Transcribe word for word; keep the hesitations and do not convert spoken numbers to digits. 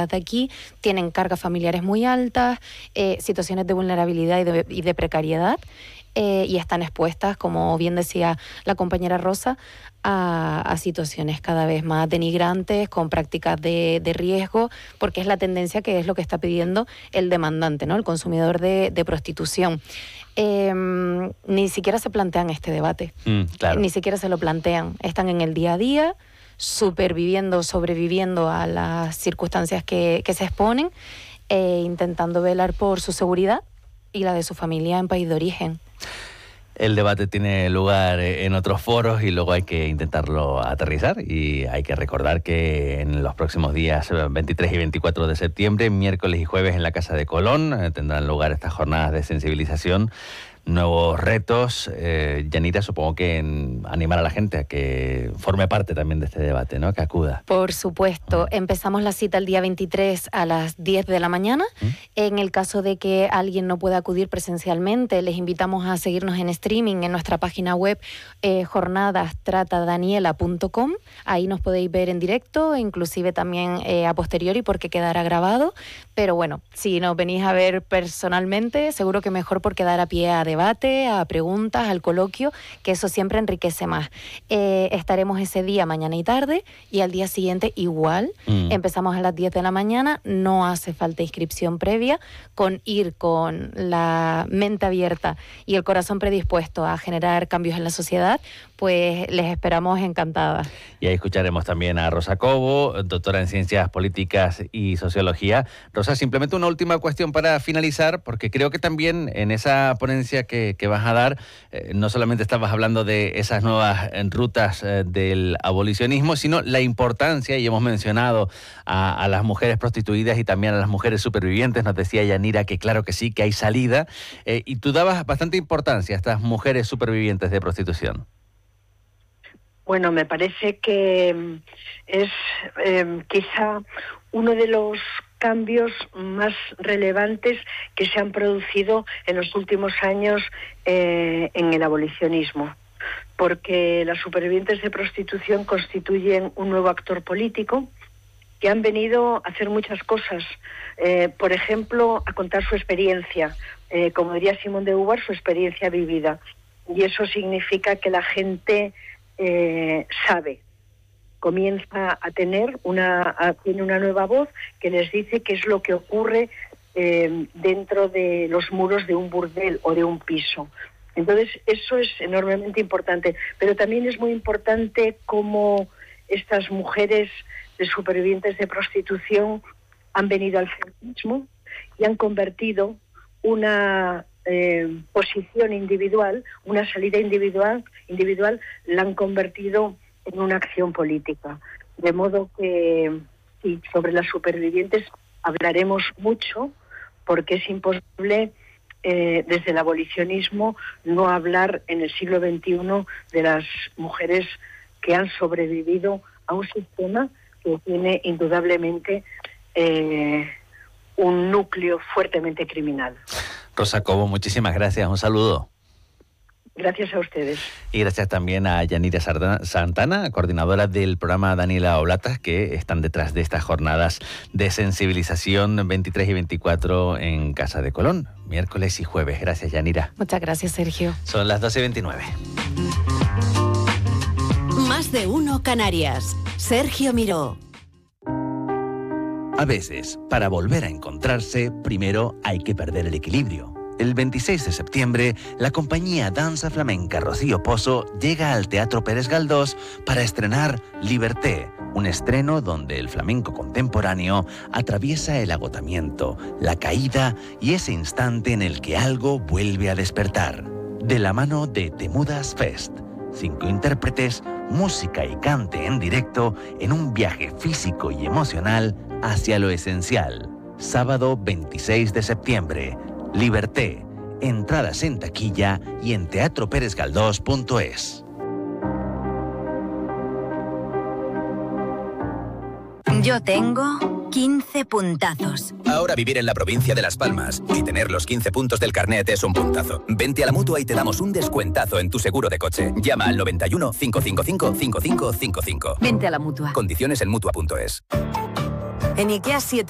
desplazadas de aquí tienen cargas familiares muy altas, eh, situaciones de vulnerabilidad y de, y de precariedad, eh, y están expuestas, como bien decía la compañera Rosa, a, a situaciones cada vez más denigrantes, con prácticas de, de riesgo, porque es la tendencia que es lo que está pidiendo el demandante, ¿no? El consumidor de, de prostitución. Eh, ni siquiera se plantean este debate, mm, claro. ni siquiera se lo plantean, están en el día a día, superviviendo, sobreviviendo a las circunstancias que, que se exponen, e intentando velar por su seguridad y la de su familia en país de origen. El debate tiene lugar en otros foros y luego hay que intentarlo aterrizar, y hay que recordar que en los próximos días veintitrés y veinticuatro de septiembre, miércoles y jueves en la Casa de Colón, eh, tendrán lugar estas jornadas de sensibilización. Nuevos retos. Eh, Yanira, supongo que en animar a la gente a que forme parte también de este debate, ¿no? Que acuda. Por supuesto. Uh-huh. Empezamos la cita el día veintitrés a las diez de la mañana. Uh-huh. En el caso de que alguien no pueda acudir presencialmente, les invitamos a seguirnos en streaming en nuestra página web eh, jornadas trata daniela punto com. Ahí nos podéis ver en directo, inclusive también eh, a posteriori, porque quedará grabado. Pero bueno, si nos venís a ver personalmente, seguro que mejor por quedar a pie a debate, a preguntas, al coloquio, que eso siempre enriquece más. Eh, estaremos ese día, mañana y tarde, y al día siguiente igual. Mm. Empezamos a las diez de la mañana, no hace falta inscripción previa, con ir con la mente abierta y el corazón predispuesto a generar cambios en la sociedad, pues les esperamos encantadas. Y ahí escucharemos también a Rosa Cobo, doctora en Ciencias Políticas y Sociología. Rosa, simplemente una última cuestión para finalizar, porque creo que también en esa ponencia que, que vas a dar, eh, no solamente estabas hablando de esas nuevas rutas eh, del abolicionismo, sino la importancia, y hemos mencionado a, a las mujeres prostituidas y también a las mujeres supervivientes. Nos decía Yanira que claro que sí, que hay salida, eh, y tú dabas bastante importancia a estas mujeres supervivientes de prostitución. Bueno, me parece que es eh, quizá uno de los cambios más relevantes que se han producido en los últimos años eh, en el abolicionismo, porque las supervivientes de prostitución constituyen un nuevo actor político que han venido a hacer muchas cosas, eh, por ejemplo, a contar su experiencia, eh, como diría Simón de Beauvoir, su experiencia vivida, y eso significa que la gente Eh, sabe, comienza a tener una a, tiene una nueva voz que les dice qué es lo que ocurre eh, dentro de los muros de un burdel o de un piso. Entonces eso es enormemente importante, pero también es muy importante cómo estas mujeres de supervivientes de prostitución han venido al feminismo y han convertido una Eh, posición individual, una salida individual, individual, la han convertido en una acción política. De modo que sí, sobre las supervivientes hablaremos mucho, porque es imposible eh, desde el abolicionismo no hablar en el siglo veintiuno de las mujeres que han sobrevivido a un sistema que tiene indudablemente eh, un núcleo fuertemente criminal. Rosa Cobo, muchísimas gracias, un saludo. Gracias a ustedes. Y gracias también a Yanira Santana, coordinadora del programa Daniela Oblatas, que están detrás de estas jornadas de sensibilización veintitrés y veinticuatro en Casa de Colón, miércoles y jueves. Gracias, Yanira. Muchas gracias, Sergio. Son las doce y veintinueve. Más de uno Canarias. Sergio Miró. A veces, para volver a encontrarse, primero hay que perder el equilibrio. El veintiséis de septiembre, la compañía Danza Flamenca Rocío Pozo llega al Teatro Pérez Galdós para estrenar Liberté, un estreno donde el flamenco contemporáneo atraviesa el agotamiento, la caída y ese instante en el que algo vuelve a despertar. De la mano de Temudas Fest. Cinco intérpretes, música y cante en directo en un viaje físico y emocional hacia lo esencial. Sábado veintiséis de septiembre. Liberté. Entradas en taquilla y en teatro pérez galdós punto es. Yo tengo quince puntazos. Ahora vivir en la provincia de Las Palmas y tener los quince puntos del carnet es un puntazo. Vente a la Mutua y te damos un descuentazo en tu seguro de coche. Llama al noventa y uno, cinco cinco cinco, cinco cinco cinco cinco. Vente a la Mutua. Condiciones en Mutua punto es. En IKEA siete